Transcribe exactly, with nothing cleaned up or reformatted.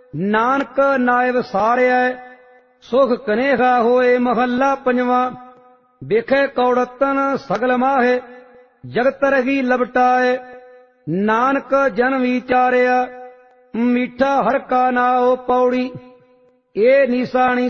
नानक नायब सारिया सुख कनेहा होए। महला पंजवा। बेखे कौड़तन सगल माहे जगत रही लपटाए। नानक जन विचारिया मीठा हर का नाओ। पौड़ी ए निशानी